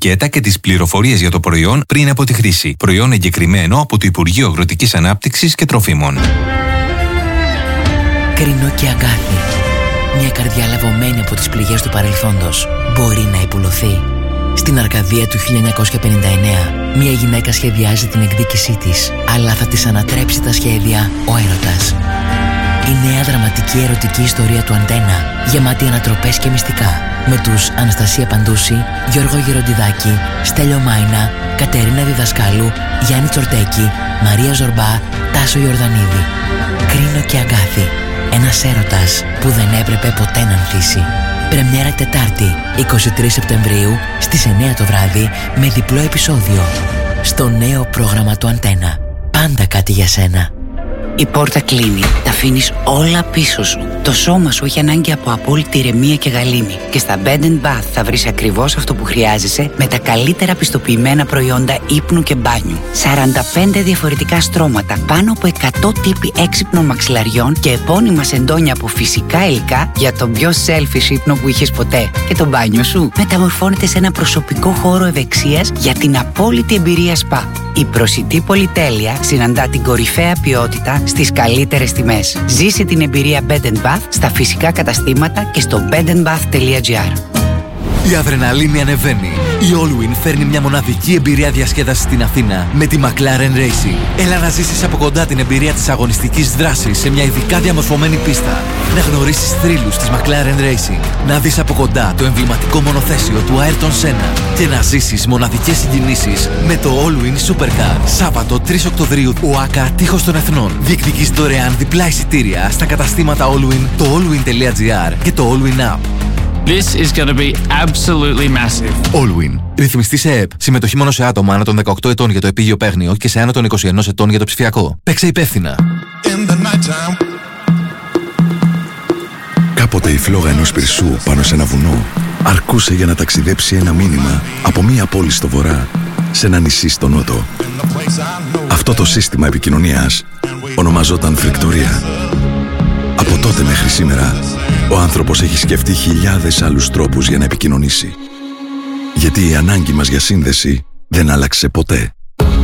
ετικέτα και τις πληροφορίες για το προϊόν πριν από τη χρήση. Προϊόν εγκεκριμένο από το Υπουργείο Αγροτικής Ανάπτυξης και Τροφίμων. Κρίνο και Αγκάθι. Μια καρδιά λαβωμένη από τις πληγές του παρελθόντος μπορεί να υπουλωθεί. Στην Αρκαδία του 1959, μια γυναίκα σχεδιάζει την εκδίκησή της, αλλά θα της ανατρέψει τα σχέδια ο έρωτας. Η νέα δραματική ερωτική ιστορία του Αντένα, γεμάτη ανατροπές και μυστικά, με τους Αναστασία Παντούση, Γιώργο Γεροντιδάκη, Στέλιο Μάινα, Κατερίνα Διδασκάλου, Γιάννη Τσορτέκη, Μαρία Ζορμπά, Τάσο Ιορδανίδη. Κρίνο και Αγκάθι. Ένας έρωτας που δεν έπρεπε ποτέ να ανθίσει. Πρεμιέρα Τετάρτη, 23 Σεπτεμβρίου, στις 9 το βράδυ, με διπλό επεισόδιο. Στο νέο πρόγραμμα του Αντένα. Πάντα κάτι για σένα. Η πόρτα κλείνει. Τα αφήνεις όλα πίσω σου. Το σώμα σου έχει ανάγκη από απόλυτη ηρεμία και γαλήνη. Και στα Bed & Bath θα βρεις ακριβώς αυτό που χρειάζεσαι με τα καλύτερα πιστοποιημένα προϊόντα ύπνου και μπάνιου. 45 διαφορετικά στρώματα, πάνω από 100 τύποι έξυπνων μαξιλαριών και επώνυμα σεντόνια από φυσικά υλικά για τον πιο selfish ύπνο που είχες ποτέ. Και το μπάνιο σου μεταμορφώνεται σε ένα προσωπικό χώρο ευεξίας για την απόλυτη εμπειρία σπα. Η προσιτή πολυτέλεια συναντά την κορυφαία ποιότητα στις καλύτερες τιμές. Ζήσε την εμπειρία Bed & Bath στα φυσικά καταστήματα και στο bedandbath.gr. Η αδρεναλίνη ανεβαίνει. Η Allwyn φέρνει μια μοναδική εμπειρία διασκέδασης στην Αθήνα με τη McLaren Racing. Έλα να ζήσεις από κοντά την εμπειρία της αγωνιστικής δράσης σε μια ειδικά διαμορφωμένη πίστα. Να γνωρίσεις θρύλους της McLaren Racing. Να δεις από κοντά το εμβληματικό μονοθέσιο του Ayrton Senna. Και να ζήσεις μοναδικές συγκινήσεις με το Allwyn Supercar. Σάββατο 3 Οκτωβρίου, ο ΆΚΑ Τείχος των Εθνών. Διεκδικείς δωρεάν διπλά εισιτήρια στα καταστήματα Allwyn, το allwyn.gr και το Allwyn App. This is going to be absolutely massive. Allwyn. Ρυθμιστή σε ΕΕΠ. Συμμετοχή μόνο σε άτομα άνω των 18 ετών για το επίγειο παίγνιο και σε άνω των 21 ετών για το ψηφιακό. Παίξε υπεύθυνα. Κάποτε η φλόγα ενός πυρσού πάνω σε ένα βουνό αρκούσε για να ταξιδέψει ένα μήνυμα από μία πόλη στο βορρά σε ένα νησί στο νότο. Αυτό το σύστημα επικοινωνίας ονομαζόταν φρικτορία. Από τότε μέχρι σήμερα, ο άνθρωπος έχει σκεφτεί χιλιάδες άλλους τρόπους για να επικοινωνήσει. Γιατί η ανάγκη μας για σύνδεση δεν άλλαξε ποτέ.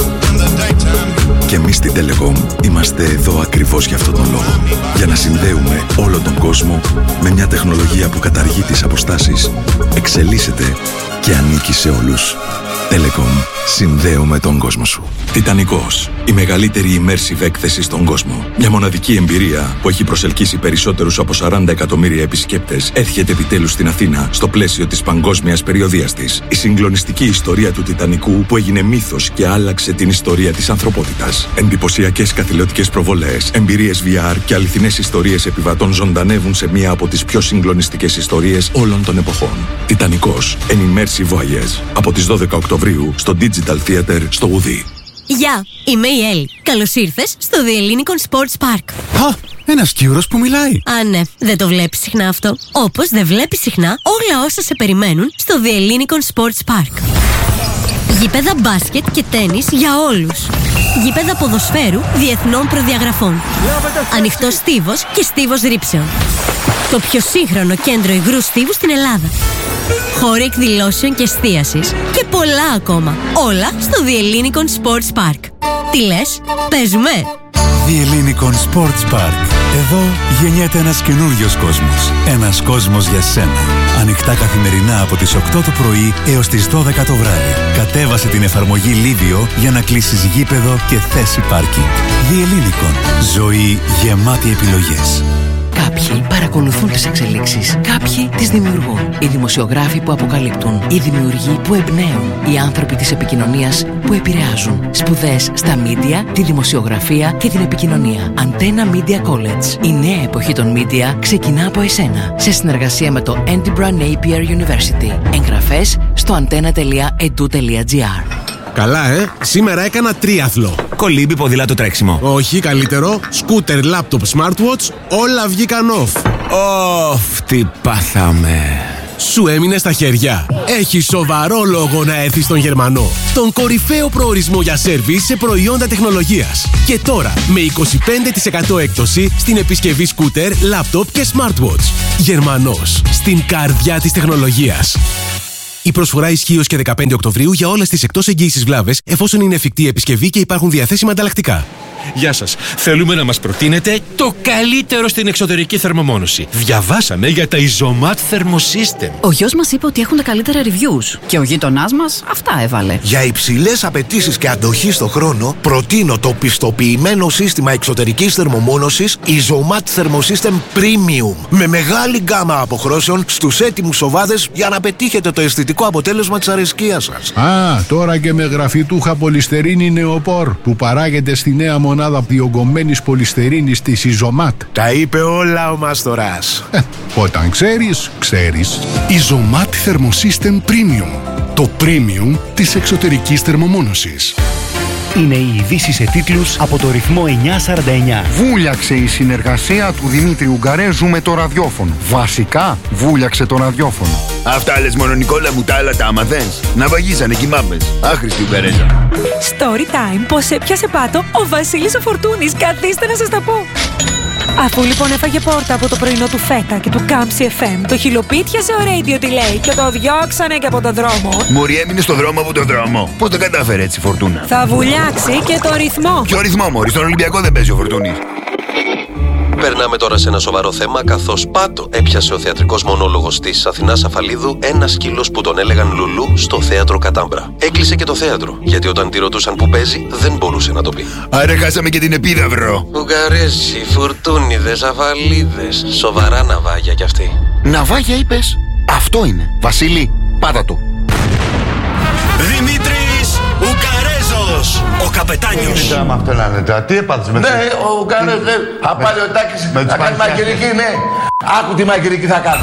Και εμείς στην Telecom είμαστε εδώ ακριβώς για αυτόν τον λόγο. Για να συνδέουμε όλο τον κόσμο με μια τεχνολογία που καταργεί τις αποστάσεις, εξελίσσεται και ανήκει σε όλους. Telecom. Συνδέουμε τον κόσμο σου. Τιτανικός. Η μεγαλύτερη immersive έκθεση στον κόσμο. Μια μοναδική εμπειρία που έχει προσελκύσει περισσότερους από 40 εκατομμύρια επισκέπτες έρχεται επιτέλους στην Αθήνα στο πλαίσιο της παγκόσμιας περιοδείας της. Η συγκλονιστική ιστορία του Τιτανικού που έγινε μύθος και άλλαξε την ιστορία της ανθρωπότητας. Εντυπωσιακές καθηλωτικές προβολές, εμπειρίες VR και αληθινές ιστορίες επιβατών ζωντανεύουν σε μία από τις πιο συγκλονιστικές ιστορίες όλων των εποχών. Τιτανικός. An immersive voyage. Από τις 12 Οκτωβρίου στο Digital Theater στο Ουδί. Γεια, είμαι η Έλλη. Καλώς ήρθες στο The Hellenic Sports Park. Α, ένας Κύρος που μιλάει. Α, ναι, δεν το βλέπεις συχνά αυτό. Όπως δεν βλέπεις συχνά όλα όσα σε περιμένουν στο The Hellenic Sports Park. Γήπεδα μπάσκετ και τένις για όλους. Γήπεδα ποδοσφαίρου διεθνών προδιαγραφών. Ανοιχτός στίβος και στίβος ρήψεων. Το πιο σύγχρονο κέντρο υγρού στίβου στην Ελλάδα. Χώροι εκδηλώσεων και εστίασης και πολλά ακόμα. Όλα στο The Hellenic Sports Park. Τι λες, παίζουμε? The Hellenic Sports Park. Εδώ γεννιέται ένας καινούριος κόσμος. Ένας κόσμος για σένα. Ανοιχτά καθημερινά από τις 8 το πρωί έως τις 12 το βράδυ. Κατέβασε την εφαρμογή Livio για να κλείσεις γήπεδο και θέση πάρκινγκ. The Hellenic. Ζωή γεμάτη επιλογές. Κάποιοι παρακολουθούν τις εξελίξεις, κάποιοι τις δημιουργούν. Οι δημοσιογράφοι που αποκαλύπτουν, οι δημιουργοί που εμπνέουν, οι άνθρωποι της επικοινωνίας που επηρεάζουν. Σπουδές στα media, τη δημοσιογραφία και την επικοινωνία. Antenna Media College. Η νέα εποχή των media ξεκινά από εσένα. Σε συνεργασία με το Edinburgh Napier University. Εγγραφές στο antenna.edu.gr. Καλά, σήμερα έκανα τρίαθλο. Κολύμπι, ποδήλατο, τρέξιμο. Όχι, καλύτερο. Σκούτερ, λάπτοπ, smartwatch, όλα βγήκαν off. Τι πάθαμε. Σου έμεινε στα χέρια. Έχει σοβαρό λόγο να έρθεις στον Γερμανό. Τον κορυφαίο προορισμό για σέρβις σε προϊόντα τεχνολογίας. Και τώρα με 25% έκπτωση στην επισκευή σκούτερ, λάπτοπ και smartwatch. Γερμανός. Στην καρδιά της τεχνολογίας. Η προσφορά ισχύει ως και 15 Οκτωβρίου για όλες τις εκτός εγγύησης βλάβες, εφόσον είναι εφικτή η επισκευή και υπάρχουν διαθέσιμα ανταλλακτικά. Γεια σας. Θέλουμε να μας προτείνετε το καλύτερο στην εξωτερική θερμομόνωση. Διαβάσαμε για τα Isomat Thermosystem. Ο γιος μας είπε ότι έχουν τα καλύτερα reviews και ο γείτονάς μας αυτά έβαλε. Για υψηλές απαιτήσεις και αντοχή στο χρόνο, προτείνω το πιστοποιημένο σύστημα εξωτερικής θερμομόνωσης Isomat Thermosystem Premium. Με μεγάλη γκάμα αποχρώσεων στους έτοιμους σοβάδες για να πετύχετε το αισθητικό αποτέλεσμα της αρεσκίας σας. Α, τώρα και με γραφιτούχα πολυστερίνη νεοπόρ που παράγεται στη νέα μονάδα διογκωμένης πολυστερίνης της Isomat. Τα είπε όλα ο Μάστορας. Όταν ξέρεις, ξέρεις. Isomat Thermosystem Premium. Το premium της εξωτερικής θερμομόνωσης. Είναι οι ειδήσεις σε τίτλους από το ρυθμό 949. Βούλιαξε η συνεργασία του Δημήτρη Ουγγαρέζου με το ραδιόφωνο. Βασικά, βούλιαξε το ραδιόφωνο. Αυτά λες μόνο, Νικόλα μου, τα άλλα τα άμαθες. Να βαγίσανε κι μάπες. Άχρηστη Ουγγαρέζα. Story time, πως έπιασε πάτο ο Βασίλης ο Φορτούνης. Καθίστε να σας τα πω. Αφού λοιπόν έφαγε πόρτα από το πρωινό του Φέτα και του Κάμψη FM, το χιλοπίτιασε ο Radio Delay και το διώξανε και από τον δρόμο. Μωρή, έμεινε στο δρόμο από τον δρόμο. Πώς το κατάφερε έτσι, Φορτούνα? Θα βουλιάξει και το ρυθμό. Ποιο ρυθμό, Μωρή? Στον Ολυμπιακό δεν παίζει ο Φορτούνης. Περνάμε τώρα σε ένα σοβαρό θέμα, καθώς πάτο έπιασε ο θεατρικός μονόλογος της Αθηνάς Αφαλίδου ένα σκύλος που τον έλεγαν Λουλού στο θέατρο Κατάμπρα. Έκλεισε και το θέατρο, γιατί όταν τη ρωτούσαν που παίζει δεν μπορούσε να το πει. Άρα χάσαμε και την επίδαυρο. Ουγγαρέζοι, Φουρτούνιδες, Αφαλίδες. Σοβαρά ναυάγια κι αυτοί. Ναυάγια είπες? Αυτό είναι. Βασίλη, πάτα το. Δημήτρης Ουγγαρέζος, ο καπετάνιος. Τι με αυτό να λέτε, τι έπαθες με Ναι, ο Ουγγαρέζος λέει, θα πάρει ο Τάκης, θα κάνει μαγειρική, ναι. Άκου τι μαγειρική θα κάνω.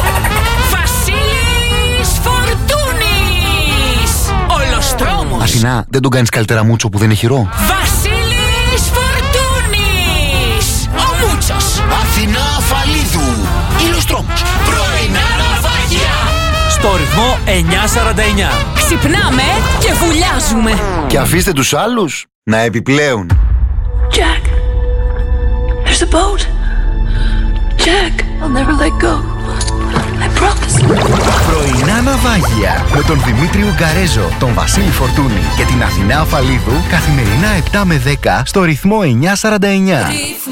Βασίλης Φορτούνης, Ολοστρόμος. Αθηνά, δεν τον κάνεις καλύτερα μούτσο που δεν είναι χειρό? Βασίλης Φορτούνης, ο Μούτσος. Αθηνά Αφαλίδου, Ολοστρόμος. Πρωινά ναυάγια. Στο ρυθμό 949. Ξυπνάμε και βουλιάζουμε. Και αφήστε τους άλλους να επιπλέουν. Jack, there's a boat. Jack, I'll never let go. I promise. Πρωινά ναυάγια με τον Δημήτρη Ουγγαρέζο, τον Βασίλη Φορτούνη και την Αθηνά Αφαλίδου καθημερινά 7 με 10 στο ρυθμό 949.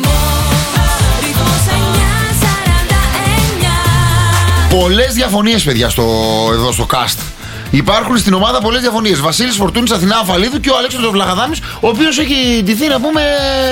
Πολλές διαφωνίες, παιδιά, εδώ στο cast. Υπάρχουν στην ομάδα πολλές διαφωνίες. Βασίλης Φορτούνης, Αθηνά Αφαλίδου και ο Αλέξανδρος Βλαχαδάμης, ο οποίος έχει ντυθεί, να πούμε.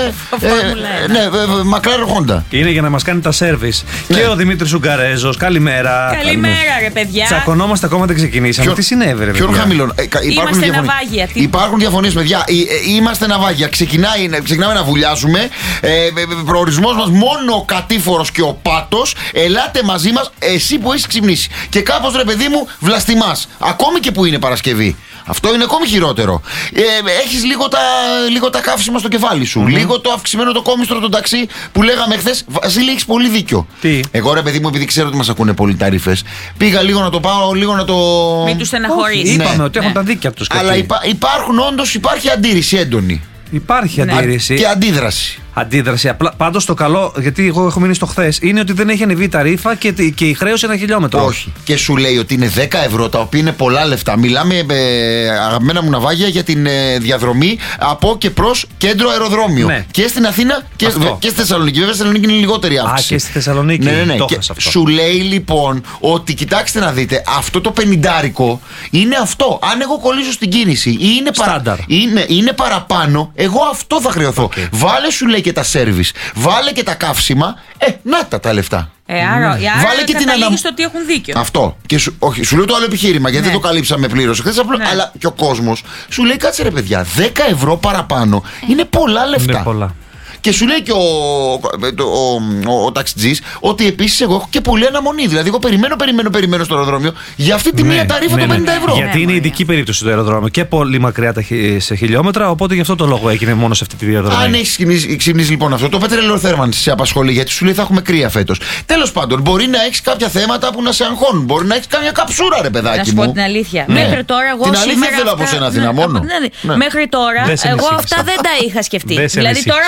Μακλάρεν Χόντα. Είναι για να μας κάνει τα σέρβις. Ναι. Και ο Δημήτρης Ουγγαρέζος. Καλημέρα. Καλημέρα, ρε παιδιά. Τσακωνόμαστε, ακόμα δεν ξεκινήσαμε. Τι συνέβη, ρε παιδιά? Ποιον χαμηλών? Είμαστε ναυάγια. Υπάρχουν διαφωνίες, παιδιά. Είμαστε ναυάγια. Ξεκινάμε να βουλιάζουμε. Προορισμός μας μόνο ο κατήφορος και ο πάτος. Ελάτε μαζί μας, εσύ που έχεις ξυπνήσει. Και κάπως, ρε παιδί μου, βλαστημάς. Ακόμη και που είναι Παρασκευή. Αυτό είναι ακόμη χειρότερο. Έχεις λίγο τα καύσιμα στο κεφάλι σου. Λίγο το αυξημένο το κόμιστρο, το ταξί που λέγαμε χθες. Βασίλη, έχεις πολύ δίκιο. Τι? Εγώ, ρε παιδί μου, επειδή ξέρω ότι μας ακούνε πολλοί ταρίφες, πήγα λίγο να το πάω, λίγο να το. Μην τους στεναχωρήσεις. Είπαμε ότι έχουν τα δίκια τους. Αλλά υπάρχει αντίρρηση έντονη. Υπάρχει αντίρρηση. Και αντίδραση. Αντίδραση. Πάντως το καλό, γιατί εγώ έχω μείνει στο χθες, είναι ότι δεν έχει ανεβεί η ταρήφα και η χρέωση 1 χιλιόμετρο. Όχι. Και σου λέει ότι είναι 10 ευρώ, τα οποία είναι πολλά λεφτά. Μιλάμε, αγαπημένα μου ναυάγια, για την διαδρομή από και προς κέντρο αεροδρόμιο. Ναι. Και στην Αθήνα και στη Θεσσαλονίκη. Βέβαια, στη Θεσσαλονίκη είναι λιγότερη αύξηση. Και στη Θεσσαλονίκη. Ναι. Και σου λέει λοιπόν ότι κοιτάξτε να δείτε, αυτό το 50 είναι αυτό. Αν εγώ κολλήσω στην κίνηση ή είναι παραπάνω, εγώ αυτό θα χρεωθώ. Okay. Βάλε, σου λέει, και τα σέρβις, βάλε και τα καύσιμα. Να τα λεφτά. Άρα βάλε και καταλήγεις στο ότι έχουν δίκιο. Αυτό. Και σου λέω το άλλο επιχείρημα, γιατί δεν το καλύψαμε πλήρως. Αλλά και ο κόσμος σου λέει, κάτσε ρε παιδιά, 10 ευρώ παραπάνω είναι πολλά λεφτά. Είναι πολλά. Και σου λέει και ο ταξιτζής ότι επίσης εγώ έχω και πολλή αναμονή. Δηλαδή, εγώ περιμένω στο αεροδρόμιο για αυτή τη μία ταρίφα των 50 ευρώ. Γιατί είναι ειδική περίπτωση το αεροδρόμιο και πολύ μακριά σε χιλιόμετρα. Οπότε γι' αυτό το λόγο έγινε μόνο σε αυτή τη διαδρομή. Αν έχει ξυπνήσει λοιπόν αυτό, το πετρελαιοθέρμανση σε απασχολεί, γιατί σου λέει θα έχουμε κρύα φέτος. Τέλος πάντων, μπορεί να έχει κάποια θέματα που να σε αγχώνουν. Μπορεί να έχει κάποια καψούρα, ρε παιδάκι. Να σου πω την αλήθεια. Μέχρι τώρα εγώ. Την αλήθεια θέλω από σένα, Αθηνά, μόνο. Μέχρι τώρα εγώ αυτά δεν τα είχα σκεφτεί. Δηλαδή τώρα που τα λες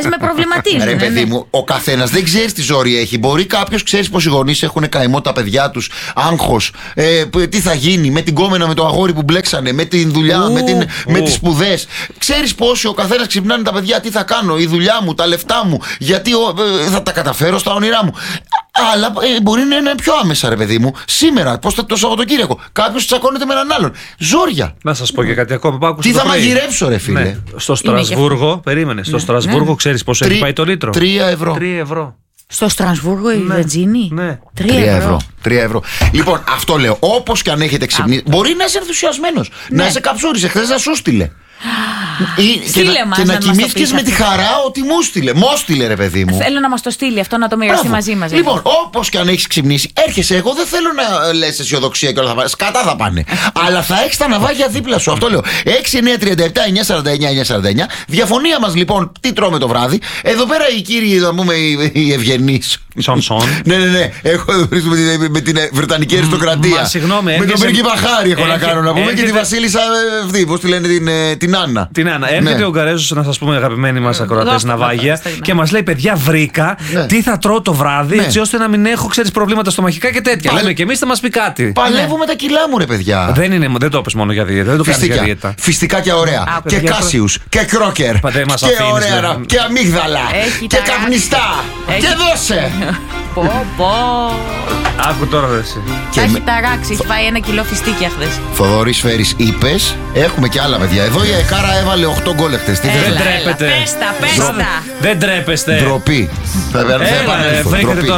με προβληματίζουν. Ρε παιδί μου, ο καθένας δεν ξέρει τι ζόρι έχει. Μπορεί κάποιος, ξέρει πως οι γονείς έχουν καημό τα παιδιά τους, άγχος. Τι θα γίνει με την κόμενα, με το αγόρι που μπλέξανε, με την δουλειά, με τις σπουδές. Ξέρεις πόσοι ο καθένας ξυπνάνε τα παιδιά, τι θα κάνω, η δουλειά μου, τα λεφτά μου, γιατί θα τα καταφέρω στα όνειρά μου. Αλλά μπορεί να είναι πιο άμεσα, ρε παιδί μου. Σήμερα, το Σαββατοκύριακο, κάποιος τσακώνεται με έναν άλλον. Ζόρια. Να σας πω και κάτι ακόμα που άκουσα. Τι θα μαγειρέψω, ρε φίλε. Ναι. Στο Στρασβούργο, περίμενε. Στο Στρασβούργο, ξέρεις πόσο έχει πάει το λίτρο? 3 ευρώ. 3 ευρώ. Στο Στρασβούργο η βενζίνη? Ναι. 3 ευρώ. 3 ευρώ. Λοιπόν, αυτό λέω. Όπως και αν έχετε ξυπνήσει, μπορεί να είσαι ενθουσιασμένος. Να είσαι καψούρης. Εχθές να σου στείλε. Και να κοιμήθηκες με τη χαρά ότι μου στείλε. Μου στείλε, ρε παιδί μου. Θέλω να μας το στείλει αυτό, να το μοιραστεί μαζί μας. Λοιπόν, όπως και αν έχεις ξυπνήσει, έρχεσαι. Εγώ δεν θέλω να λες αισιοδοξία και όλα θα πάνε. Σκατά θα πάνε. Αλλά θα έχεις τα ναυάγια δίπλα σου. Αυτό λέω. 6-9-37-949-949. Διαφωνία μας λοιπόν, τι τρώμε το βράδυ. Εδώ πέρα οι κύριοι, να πούμε, οι ευγενείς. Ναι. Έχω με την Βρετανική αριστοκρατία. Με τον Πρίγκιπα Χάρη έχω να κάνω, να πούμε, και τη Βασίλισσα αυτή. Πώς τη λένε, την Άννα. Την Άννα. Έρχεται ο Γκαρέζος, να σας πούμε, αγαπημένοι μας ακροατές, ναυάγια, και μας λέει: παιδιά, βρήκα τι θα τρώω το βράδυ, έτσι ώστε να μην έχω, ξέρεις, προβλήματα στομαχικά και τέτοια. Λέμε και εμείς, θα μας πει κάτι. Παλεύω με τα κιλά μου, ρε παιδιά. Δεν το πες μόνο για δίαιτα. Δεν το κάνεις για δίαιτα. Φιστικά και ωραία. Και κάσιους και κρόκερ. Και ωραία. Και αμύγδαλα. Και καπνιστά. Και δώσε. Άκου τώρα, ρε εσύ. Έχει ταράξει, έχει φάει 1 κιλό φιστίκια χθες. Θοδωρή Σφαίρης, είπες. Έχουμε και άλλα, παιδιά. Εδώ η Εκάρα έβαλε 8 γκολ χτες. Δεν τρέπετε. Πες τα. Δεν τρέπεστε. Ντροπή. Θα επανέλθω.